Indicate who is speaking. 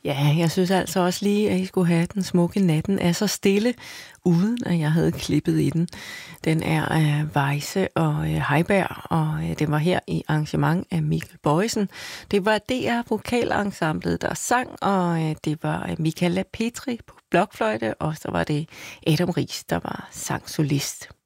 Speaker 1: Ja, jeg synes altså også lige, at I skulle have Den smukke natten er så stille, uden at jeg havde klippet i den. Den er af Weisse og Heiberg, og det var her i arrangement af Mikkel Boysen. Det var DR Vokalensemblet, der sang, og det var Michaela Petri på blokfløjte, og så var det Adam Ries, der var sangsolist.